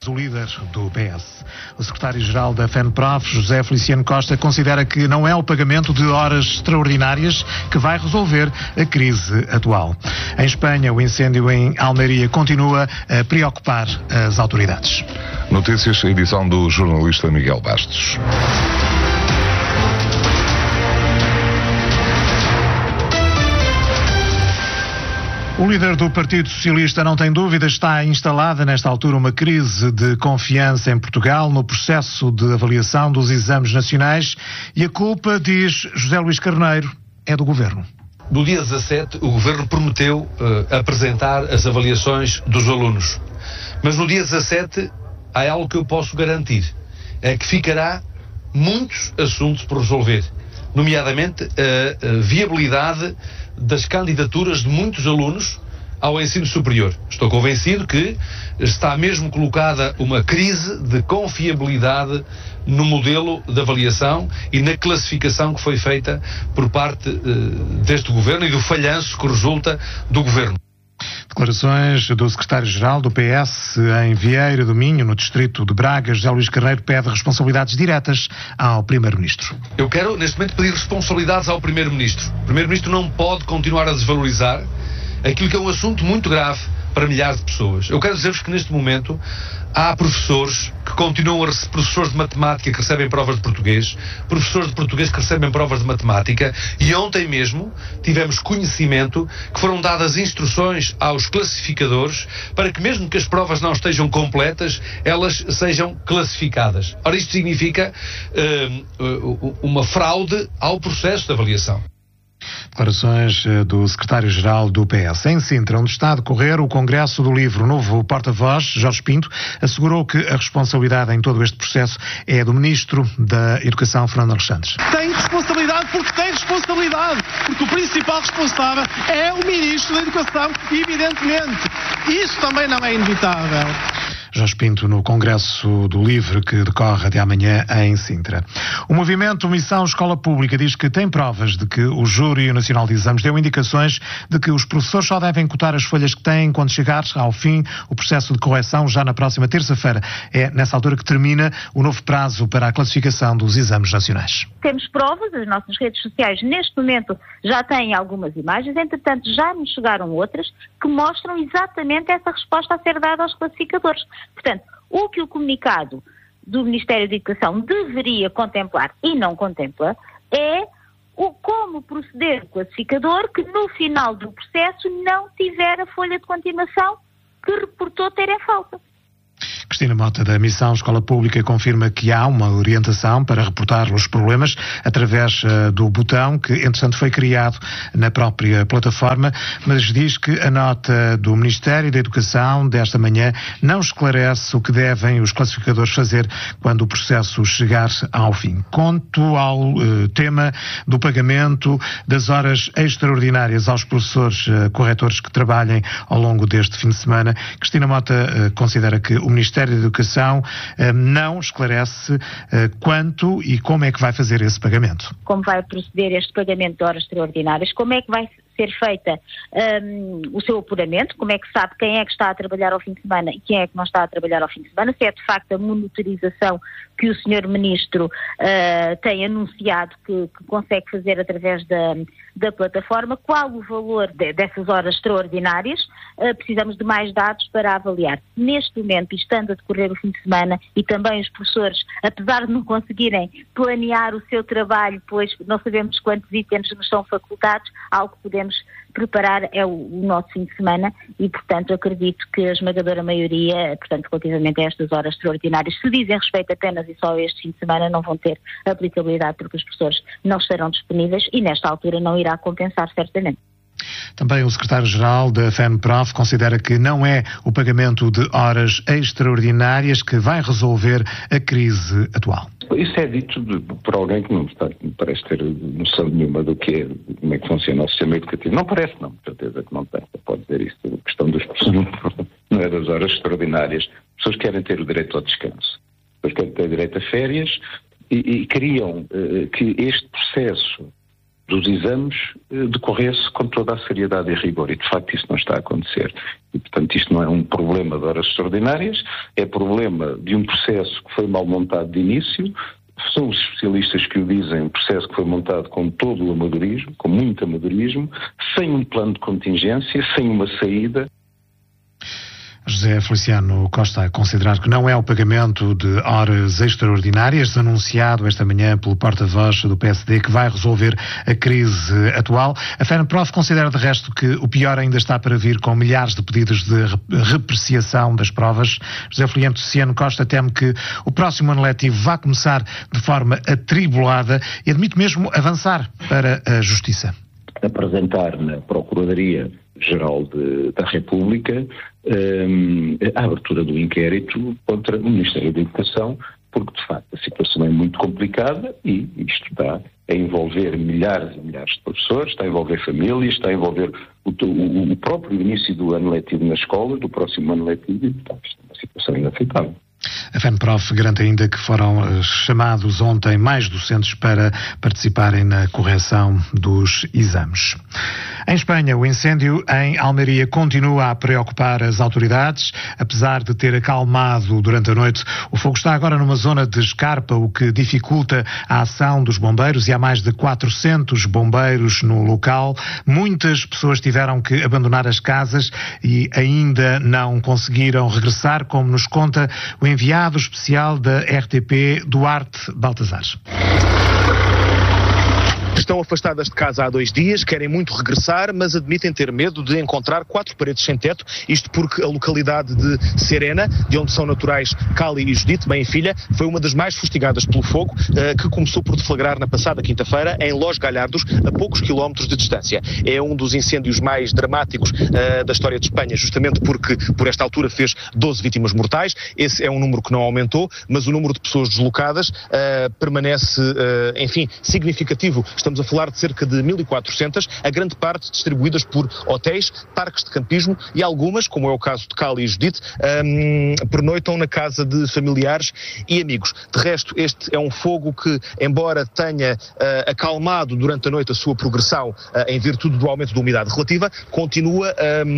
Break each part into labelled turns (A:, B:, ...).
A: O líder do PS, o secretário-geral da FENPROF, José Feliciano Costa, considera que não é o pagamento de horas extraordinárias que vai resolver a crise atual. Em Espanha, o incêndio em Almeria continua a preocupar as autoridades.
B: Notícias, edição do jornalista Miguel Bastos.
A: O líder do Partido Socialista não tem dúvida, está instalada nesta altura uma crise de confiança em Portugal no processo de avaliação dos exames nacionais e a culpa, diz José Luís Carneiro, é do Governo.
C: No dia 17, o Governo prometeu apresentar as avaliações dos alunos. Mas no dia 17 há algo que eu posso garantir, é que ficará muitos assuntos por resolver, nomeadamente a viabilidade das candidaturas de muitos alunos ao ensino superior. Estou convencido que está mesmo colocada uma crise de confiabilidade no modelo de avaliação e na classificação que foi feita por parte deste Governo e do falhanço que resulta do Governo.
A: Declarações do secretário-geral do PS em Vieira do Minho, no distrito de Braga. José Luís Carneiro pede responsabilidades diretas ao Primeiro-Ministro.
C: Eu quero, neste momento, pedir responsabilidades ao Primeiro-Ministro. O Primeiro-Ministro não pode continuar a desvalorizar aquilo que é um assunto muito grave para milhares de pessoas. Eu quero dizer-vos que, neste momento, há professores que continuam a receber, professores de matemática que recebem provas de português, professores de português que recebem provas de matemática, e ontem mesmo tivemos conhecimento que foram dadas instruções aos classificadores para que, mesmo que as provas não estejam completas, elas sejam classificadas. Ora, isto significa uma fraude ao processo de avaliação.
A: Declarações do secretário-geral do PS. Em Sintra, onde está a decorrer o Congresso do Livro, o novo porta-voz, Jorge Pinto, assegurou que a responsabilidade em todo este processo é do Ministro da Educação, Fernando Alexandre.
D: Tem responsabilidade porque tem responsabilidade, porque o principal responsável é o Ministro da Educação, evidentemente. Isso também não é inevitável.
A: Jorge Pinto no Congresso do Livro que decorre de amanhã em Sintra. O movimento Missão Escola Pública diz que tem provas de que o Júri Nacional de Exames deu indicações de que os professores só devem cotar as folhas que têm quando chegar ao fim o processo de correção já na próxima terça-feira. É nessa altura que termina o novo prazo para a classificação dos exames nacionais.
E: Temos provas, as nossas redes sociais neste momento já têm algumas imagens, entretanto já nos chegaram outras que mostram exatamente essa resposta a ser dada aos classificadores. Portanto, o que o comunicado do Ministério da Educação deveria contemplar e não contempla é como proceder o classificador que no final do processo não tiver a folha de continuação que reportou ter em falta.
A: Cristina Mota, da Missão Escola Pública, confirma que há uma orientação para reportar os problemas através do botão que, entretanto, foi criado na própria plataforma, mas diz que a nota do Ministério da Educação desta manhã não esclarece o que devem os classificadores fazer quando o processo chegar ao fim. Quanto ao tema do pagamento das horas extraordinárias aos professores corretores que trabalhem ao longo deste fim de semana, Cristina Mota considera que o Ministério da Educação não esclarece quanto e como é que vai fazer esse pagamento.
E: Como vai proceder este pagamento de horas extraordinárias, como é que vai ser feita o seu apuramento, como é que sabe quem é que está a trabalhar ao fim de semana e quem é que não está a trabalhar ao fim de semana, se é de facto a monitorização que o Sr. Ministro tem anunciado que consegue fazer através da plataforma, qual o valor dessas horas extraordinárias, precisamos de mais dados para avaliar. Neste momento, estando a decorrer o fim de semana e também os professores, apesar de não conseguirem planear o seu trabalho, pois não sabemos quantos itens nos são facultados, algo que podemos preparar é o nosso fim de semana e, portanto, acredito que a esmagadora maioria, portanto, relativamente a estas horas extraordinárias, se dizem respeito apenas e só a este fim de semana, não vão ter aplicabilidade porque os professores não estarão disponíveis e, nesta altura, não irá compensar certamente.
A: Também o secretário-geral da FENPROF considera que não é o pagamento de horas extraordinárias que vai resolver a crise atual.
F: Isso é dito por alguém que não parece ter noção nenhuma do que é, como é que funciona o sistema educativo. Não parece, não, com certeza que não tem. Pode dizer isso, a questão dos professores não é das horas extraordinárias. As pessoas querem ter o direito ao descanso, as pessoas querem ter direito a férias e queriam que este processo dos exames decorresse com toda a seriedade e rigor, e de facto isso não está a acontecer. E, portanto, isto não é um problema de horas extraordinárias, é problema de um processo que foi mal montado de início. São os especialistas que o dizem, um processo que foi montado com todo o amadorismo, com muito amadorismo, sem um plano de contingência, sem uma saída.
A: José Feliciano Costa a considerar que não é o pagamento de horas extraordinárias anunciado esta manhã pelo porta-voz do PSD que vai resolver a crise atual. A FENPROF considera de resto que o pior ainda está para vir, com milhares de pedidos de repreciação das provas. José Feliciano Costa teme que o próximo ano letivo vá começar de forma atribulada e admite mesmo avançar para a Justiça.
F: Apresentar na Procuradoria-Geral da República a abertura do inquérito contra o Ministério da Educação, porque de facto a situação é muito complicada e isto está a envolver milhares e milhares de professores, está a envolver famílias, está a envolver o próprio início do ano letivo na escola, do próximo ano letivo, e portanto isto é uma situação inaceitável.
A: A FENPROF garante ainda que foram chamados ontem mais docentes para participarem na correção dos exames. Em Espanha, o incêndio em Almeria continua a preocupar as autoridades. Apesar de ter acalmado durante a noite, o fogo está agora numa zona de escarpa, o que dificulta a ação dos bombeiros, e há mais de 400 bombeiros no local. Muitas pessoas tiveram que abandonar as casas e ainda não conseguiram regressar, como nos conta o enviado especial da RTP, Duarte Baltazar.
G: Estão afastadas de casa há 2 dias, querem muito regressar, mas admitem ter medo de encontrar 4 paredes sem teto, isto porque a localidade de Serena, de onde são naturais Cali e Judite, mãe e filha, foi uma das mais fustigadas pelo fogo, que começou por deflagrar na passada quinta-feira em Los Galhardos, a poucos quilómetros de distância. É um dos incêndios mais dramáticos da história de Espanha, justamente porque por esta altura fez 12 vítimas mortais. Esse é um número que não aumentou, mas o número de pessoas deslocadas permanece, significativo. Estamos a falar de cerca de 1.400, a grande parte distribuídas por hotéis, parques de campismo e algumas, como é o caso de Cali e Judite, pernoitam na casa de familiares e amigos. De resto, este é um fogo que, embora tenha acalmado durante a noite a sua progressão em virtude do aumento da umidade relativa, continua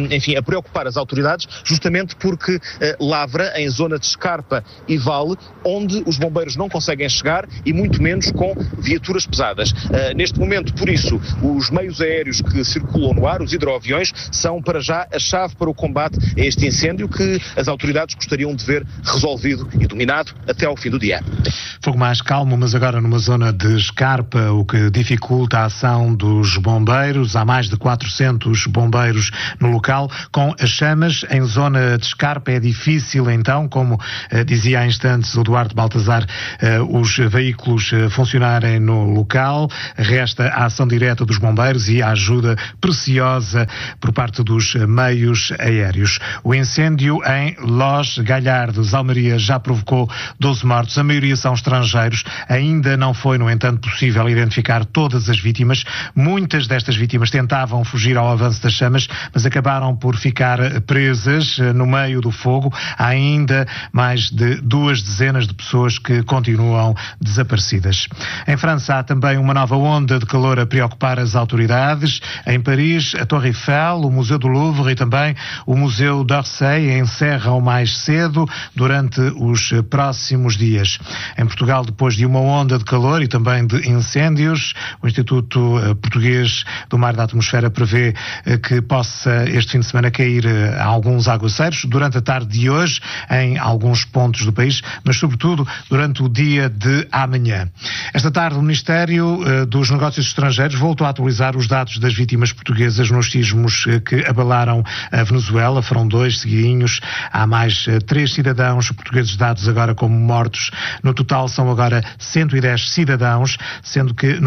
G: a preocupar as autoridades, justamente porque lavra em zona de escarpa e vale, onde os bombeiros não conseguem chegar e muito menos com viaturas pesadas. Neste momento, por isso, os meios aéreos que circulam no ar, os hidroaviões, são para já a chave para o combate a este incêndio que as autoridades gostariam de ver resolvido e dominado até ao fim do dia.
A: Fogo mais calmo, mas agora numa zona de escarpa, o que dificulta a ação dos bombeiros. Há mais de 400 bombeiros no local. Com as chamas em zona de escarpa é difícil, então, como dizia há instantes o Duarte Baltazar, os veículos funcionarem no local. Resta a ação direta dos bombeiros e a ajuda preciosa por parte dos meios aéreos. O incêndio em Los Galhardos, Almeria, já provocou 12 mortos. A maioria são estrangeiros. Ainda não foi, no entanto, possível identificar todas as vítimas. Muitas destas vítimas tentavam fugir ao avanço das chamas, mas acabaram por ficar presas no meio do fogo. Há ainda mais de 2 dezenas de pessoas que continuam desaparecidas. Em França há também uma nova onda de calor a preocupar as autoridades. Em Paris, a Torre Eiffel, o Museu do Louvre e também o Museu d'Orsay encerram mais cedo durante os próximos dias. Em Portugal, depois de uma onda de calor e também de incêndios, o Instituto Português do Mar e da Atmosfera prevê que possa este fim de semana cair alguns aguaceiros durante a tarde de hoje em alguns pontos do país, mas sobretudo durante o dia de amanhã. Esta tarde o Ministério dos Negócios Estrangeiros voltou a atualizar os dados das vítimas portuguesas nos sismos que abalaram a Venezuela. Foram 2 seguidinhos. Há mais 3 cidadãos portugueses dados agora como mortos. No total são agora 110 cidadãos, sendo que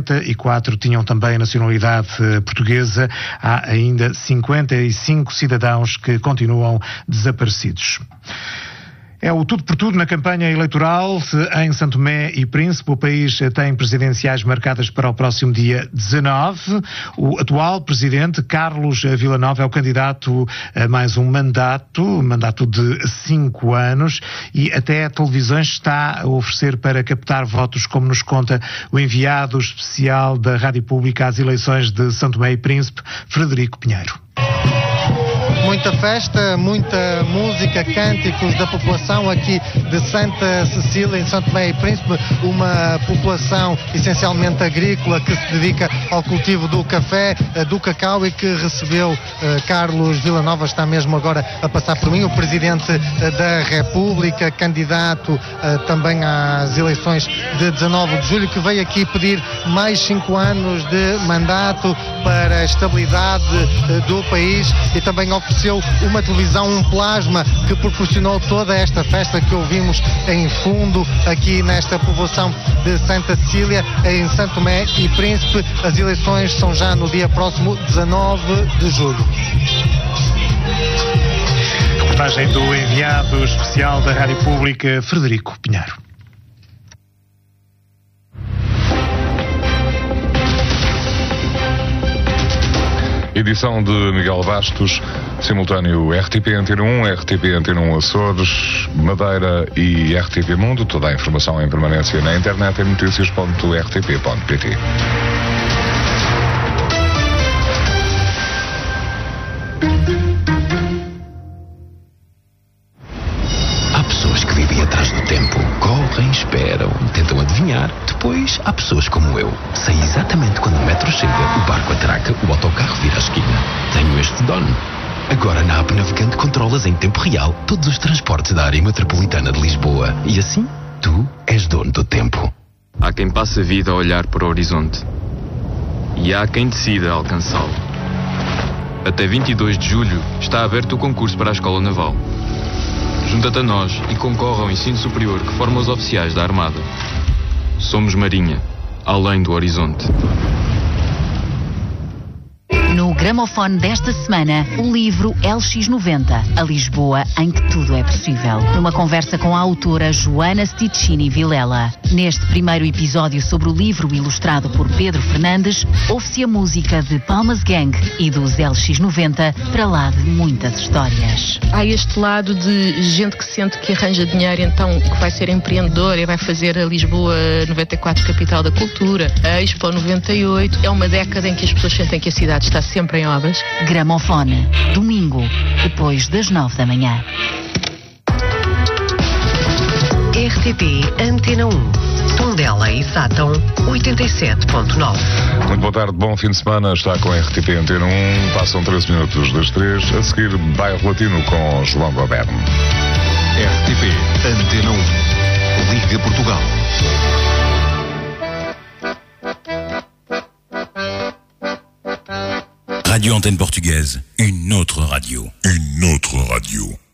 A: 94 tinham também nacionalidade portuguesa. Há ainda 55 cidadãos que continuam desaparecidos. É o tudo por tudo na campanha eleitoral em São Tomé e Príncipe. O país tem presidenciais marcadas para o próximo dia 19. O atual presidente, Carlos Villanova, é o candidato a mais um mandato de 5 anos, e até televisões está a oferecer para captar votos, como nos conta o enviado especial da Rádio Pública às eleições de São Tomé e Príncipe, Frederico Pinheiro.
H: Muita festa, muita música, cânticos da população aqui de Santa Cecília, em São Tomé e Príncipe, uma população essencialmente agrícola que se dedica ao cultivo do café, do cacau, e que recebeu Carlos Villanova, está mesmo agora a passar por mim, o Presidente da República, candidato também às eleições de 19 de julho, que veio aqui pedir mais 5 anos de mandato para a estabilidade do país, e também ofereceu uma televisão, um plasma, que proporcionou toda esta festa que ouvimos em fundo aqui nesta povoação de Santa Cecília, em São Tomé e Príncipe. As eleições são já no dia próximo 19 de julho.
A: Reportagem do enviado especial da Rádio Pública, Frederico Pinheiro.
B: Edição de Miguel Bastos, simultâneo RTP Antena 1, RTP Antena 1 Açores, Madeira e RTP Mundo. Toda a informação em permanência na internet em noticias.rtp.pt.
I: Há pessoas que vivem atrás do tempo, correm, esperam, tentam adivinhar. Depois há pessoas como eu. Sei exatamente quando o metro chega, o barco atraca, o autocarro vira a esquina. Tenho este dono. Agora na app Navegante controlas em tempo real todos os transportes da área metropolitana de Lisboa. E assim, tu és dono do tempo.
J: Há quem passe a vida a olhar para o horizonte. E há quem decida alcançá-lo. Até 22 de julho está aberto o concurso para a Escola Naval. Junta-te a nós e concorre ao ensino superior que forma os oficiais da Armada. Somos Marinha, além do horizonte.
K: No gramofone desta semana, o livro LX90, a Lisboa em que tudo é possível. Numa conversa com a autora Joana Sticchini Vilela. Neste primeiro episódio sobre o livro ilustrado por Pedro Fernandes, ouve-se a música de Palmas Gang e dos LX90, para lá de muitas histórias.
L: Há este lado de gente que sente que arranja dinheiro, então que vai ser empreendedor e vai fazer a Lisboa 94 capital da cultura, a Expo 98. É uma década em que as pessoas sentem que a cidade está sempre em obras.
K: Gramofone, domingo, depois das 9 da manhã.
M: RTP Antena 1, Tondela e Sátão 87.9.
B: Muito boa tarde, bom fim de semana. Está com a RTP Antena 1. Passam 13 minutos das 3. A seguir, Bairro Latino com João Goberno.
N: RTP Antena 1, Liga Portugal.
O: Radio Antenne Portugaise, une autre radio.
N: Une autre radio.